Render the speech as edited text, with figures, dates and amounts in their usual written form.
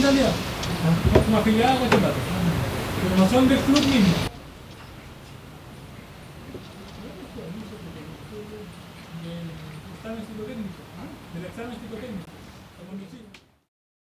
realidad. Son afiliados a Huachipato. Pero no son del club mismo. Del examen psicotécnico. Del examen psicotécnico.